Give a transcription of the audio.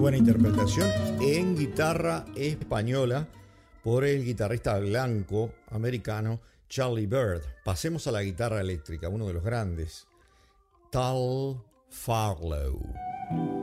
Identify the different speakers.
Speaker 1: buena interpretación en guitarra española por el guitarrista blanco americano Charlie Byrd. Pasemos a la guitarra eléctrica, uno de los grandes, Tal Farlow.